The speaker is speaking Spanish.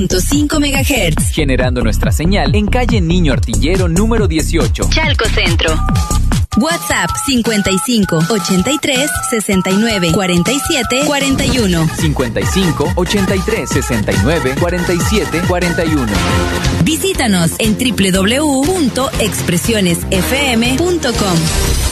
.5 MHz. Generando nuestra señal en calle Niño Artillero número 18. Chalco Centro. WhatsApp 55 83 69 47 41. 55 83 69 47 41. Visítanos en www.expresionesfm.com.